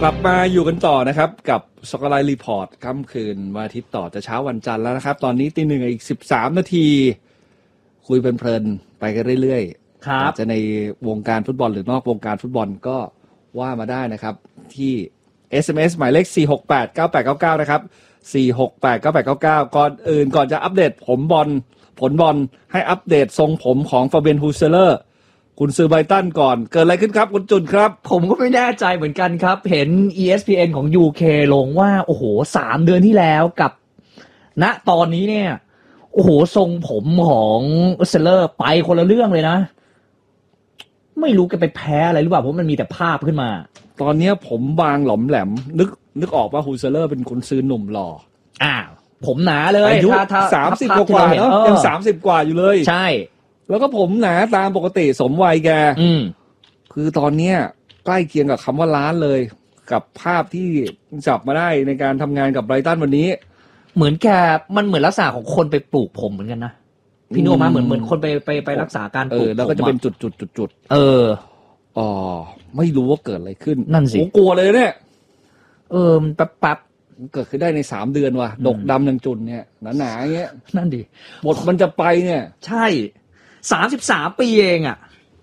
กลับมาอยู่กันต่อนะครับกับสกอร์ไลน์รีพอร์ตค่ำคืนวันอาทิตย์ต่อจะเช้าวันจันทร์แล้วนะครับตอนนี้ตี 1อีก13นาทีคุยเพลินๆไปกันเรื่อยๆอาจจะในวงการฟุตบอลหรือนอกวงการฟุตบอลก็ว่ามาได้นะครับที่ SMS หมายเลข4689899นะครับ4689899ก่อนจะอัปเดตผลบอลให้อัปเดตทรงผมของฟาเบียน ฮูเซเลอร์คุณซื้อไบรตันก่อนเกิดอะไรขึ้นครับคุณจุนครับผมก็ไม่แน่ใจเหมือนกันครับเห็น ESPN ของ UK ลงว่าโอ้โห3เดือนที่แล้วกับณตอนนี้เนี่ยโอ้โหทรงผมของเซเลอร์ไปคนละเรื่องเลยนะไม่รู้แกไปแพ้อะไรหรือเปล่าเพราะมันมีแต่ภาพขึ้นมาตอนนี้ผมบางหลอมแหลมนึกออกว่าฮูเซเลอร์เป็นคนซื้อหนุ่มหล่อผมหนาเลยอายุ30กว่าเนาะยัง30กว่าอยู่เลยใช่แล้วก็ผมหนาตามปกติสมวัยแกคือตอนเนี้ยใกล้เคียงกับคำว่าล้านเลยกับภาพที่จับมาได้ในการทำงานกับไบรตันวันนี้เหมือนแกมันเหมือนลักษณะของคนไปปลูกผมเหมือนกันนะพี่โนมาเหมือนคนไปรักษาการปลูกผมแล้วก็จะเป็นจุดอ๋อไม่รู้ว่าเกิดอะไรขึ้นนั่นสิกลัวเลยเนี่ยมันแป๊บเกิดขึ้นได้ใน3เดือนว่ะดกดำอย่างจุนเนี่ยหนาๆอย่างเงี้ยนั่นดิบทมันจะไปเนี่ยใช่33ปีเองอ่ะ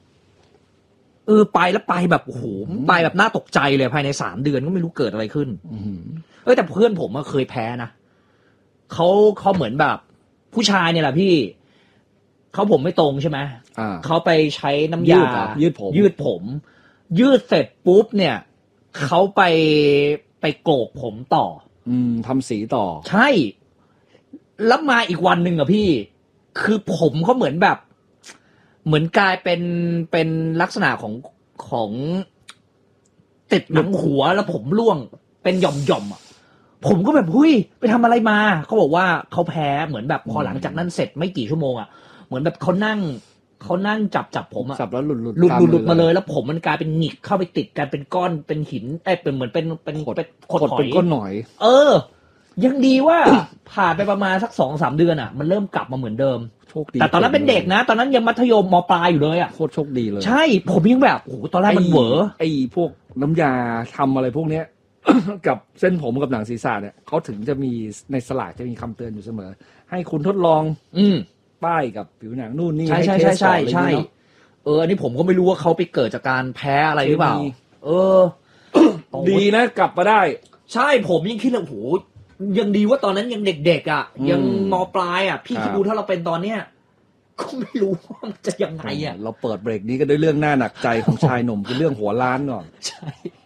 ไปแล้วไปแบบโอ้โหไปแบบน่าตกใจเลยภายใน3เดือนก็ไม่รู้เกิดอะไรขึ้นแต่เพื่อนผมเคยแพ้นะเขาเหมือนแบบผู้ชายเนี่ยแหละพี่เขาผมไม่ตรงใช่ไหมเขาไปใช้น้ำยายืดผมยืดเสร็จปุ๊บเนี่ยเขาไปโกกผมต่อทำสีต่อใช่แล้วมาอีกวันหนึ่งอะพี่คือผมเขาเหมือนกลายเป็นลักษณะของติดหนังหัวแล้วผมร่วงเป็นหย่อมๆอ่ะผมก็แบบหุ้ยไปทำอะไรมาเขาบอกว่าเขาแพ้เหมือนแบบพอหลังจากนั้นเสร็จไม่กี่ชั่วโมงอ่ะเหมือนแบบเขานั่งจับผมอ่ะจับแล้วหลุดมาเลยแล้วผมมันกลายเป็นหงิกเข้าไปติดกันเป็นก้อนเป็นหินเป็นเหมือนเป็นขดเป็นก้อนหน่อยยังดีว่าผ่านไปประมาณสัก 2-3 เดือนอ่ะมันเริ่มกลับมาเหมือนเดิมแต่ตอนนั้นเป็นเด็กนะตอนนั้นยังมัธยมม.ปลายอยู่เลยอ่ะโคตรโชคดีเลยใช่ผมยังแบบโอ้โหตอนแรกมันเหวอไอ้พวกน้ำยาทำอะไรพวกเนี้ย กับเส้นผมกับหนังศีรษะเนี่ยเขาถึงจะมีในสลากจะมีคำเตือนอยู่เสมอให้คุณทดลองป้ายกับผิวหนังนู่นนี่ให้เทสก่อนใช่อันนี้ผมก็ไม่รู้ว่าเขาไปเกิดจากการแพ้อะไรหรือเปล่าดีนะกลับมาได้ใช่ผมยังคิดเลยโอ้โหยังดีว่าตอนนั้นยังเด็กๆอ่ะยังม.ปลายอ่ะพี่คิดดูถ้าเราเป็นตอนเนี้ยก็ไม่รู้ว่ามันจะยังไงอ่ะเราเปิดเบรกนี้ก็ด้วยเรื่องหน้าหนักใจของชายหนุ่มคือเรื่องหัวล้านก่อนใช่